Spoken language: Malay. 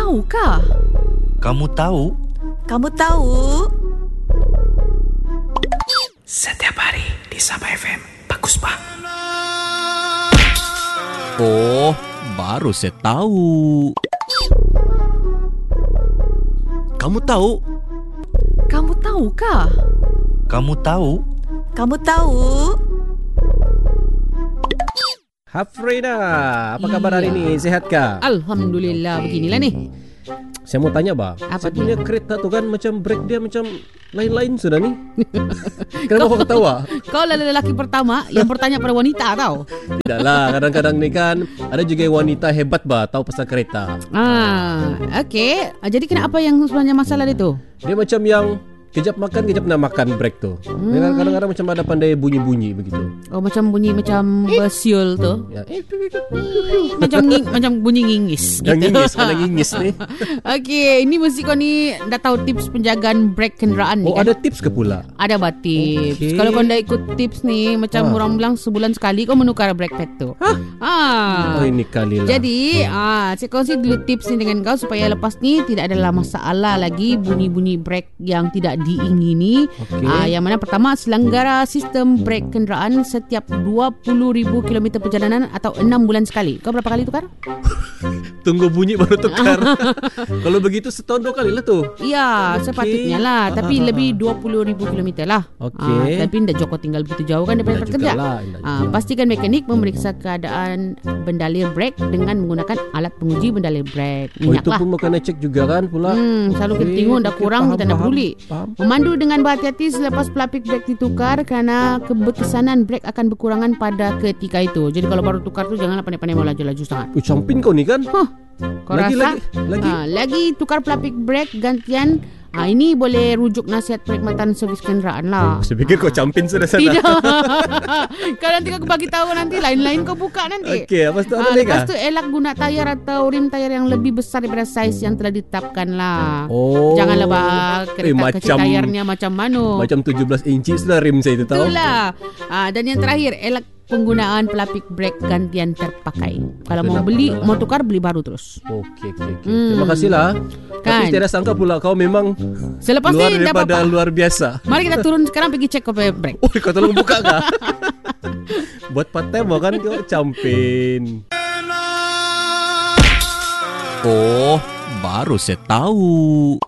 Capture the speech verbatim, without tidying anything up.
tahukah? Kamu tahu? Kamu tahu? Setiap hari di Sabah F M. Bagus, Pak. Oh, baru saya tahu. Kamu tahu? Kamu tahukah? Kamu tahu? Kamu tahu? Hafrina, apa kabar hari ini? Sehatkah? Alhamdulillah, beginilah nih. Saya mau tanya, Bang. Apa Sebetulnya dia? kereta tu kan macam brake dia macam lain-lain sudah nih. Kenapa kau ketawa? Kau adalah lelaki pertama yang bertanya pada wanita tau? Tidaklah, kadang-kadang ni kan ada juga wanita hebat bah tahu pasal kereta. Ah, okey. Ah, jadi kenapa yang sebenarnya masalah dia tu? Dia macam yang kejap makan, kejap nak makan brake tu. Hmm. Dia kadang-kadang macam ada pandai bunyi-bunyi begitu. Oh, macam bunyi macam bersiul tu. Ya. Macam nging, macam bunyi ngingis. Yang ngingis, mana ngingis ni? Okey, ini mesti kau ni dah tahu tips penjagaan brake kenderaan ni Oh, kan? ada tips ke pula? Ada bah tips. Okey. Kalau kau dah ikut tips ni, macam Ha. orang bilang sebulan sekali kau menukar brake pad tu. Hah? Ah. Oh, ini kali lah. Jadi, ah, saya kongsi dulu tips ni dengan kau supaya lepas ni tidak adalah masalah lagi bunyi-bunyi brake yang tidak diingini. Okey. Ah, yang mana pertama, selenggara sistem brake kenderaan setiap dua puluh ribu kilometer perjalanan atau enam bulan sekali. Kau berapa kali tukar? Tunggu bunyi baru tukar. Kalau begitu setahun dua kali lah tu. Ya, Okey. sepatutnya lah. Tapi Ah, lebih dua puluh ribu kilometer lah. Okey. Ah, tapi ndak Joko tinggal begitu jauh kan daripada Indah tempat kerja. jugalah, indah Ah, juga. pastikan mekanik memeriksa keadaan bendalir brake dengan menggunakan alat penguji bendalir brake. Oh, Minyak itu lah. pun mau kena cek juga kan pula. Hmm, selalu kita Okey, tengok dah okey, kurang faham, kita nak faham, peduli. faham. Memandu dengan berhati-hati selepas pelapik brake ditukar kerana keberkesanan brake akan berkurangan pada ketika itu. Jadi kalau baru tukar tu janganlah pandai-pandai mau laju-laju sangat. Oh, campin kau ni kan? Huh, kau Lagi, rasa? lagi, lagi. Ha, lagi tukar pelapik brake gantian. Ha, ini boleh rujuk nasihat perkhidmatan servis kenderaan lah. Saya fikir kau campin sudah sana. Tidak. Kalau nanti aku bagi tahu nanti lain-lain kau buka nanti. Okey, lepas tu ada Ah, lagi lepas kah? tu elak guna tayar atau rim tayar yang lebih besar daripada saiz yang telah ditetapkan lah. Oh. Janganlah bah kereta Eh, kecil macam- tayarnya macam mana. Macam tujuh belas inci sudah rim saya itu tahu. Itulah. Ah, dan yang terakhir, elak penggunaan pelapik brake gantian terpakai. Kalau mau Kenapa? beli, mau tukar beli baru terus. Okey, okey, okey. Hmm. Terima kasihlah. Kan? Tapi tidak sangka pula kau memang Selepas luar ni dah daripada apa-apa. luar biasa. Mari kita turun sekarang pergi cek kopi brake. Oh, kau tolong buka kah? Buat part time kan kau campin. Oh, baru saya tahu.